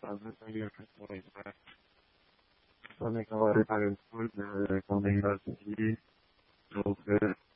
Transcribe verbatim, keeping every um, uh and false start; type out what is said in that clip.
Io che poi sono i lavori fare il food con dei ragazzi dove